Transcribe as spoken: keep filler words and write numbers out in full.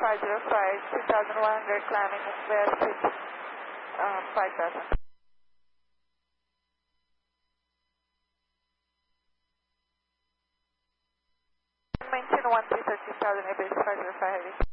five zero five, two thousand one hundred climbing west six, uh, five thousand. Maintain one three thirty thousand, airbase five zero five heavy.